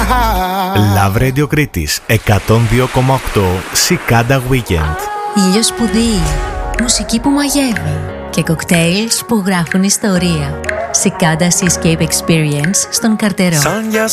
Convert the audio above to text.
Love Radio Κρήτης 102,8 Cicada Weekend. Ήλιος που δει, μουσική που μαγεύει και κοκτέιλς που γράφουν ιστορία. Cicada Seascape Experience στον Καρτερό. Σαν για